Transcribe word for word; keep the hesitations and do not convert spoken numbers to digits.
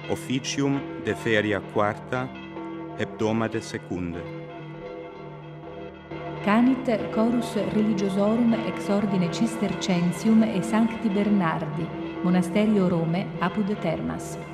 officium de feria quarta, hebdomade secunde. Canit chorus religiosorum ex ordine Cistercensium e Sancti Bernardi, monasterio Rome, apud Termas.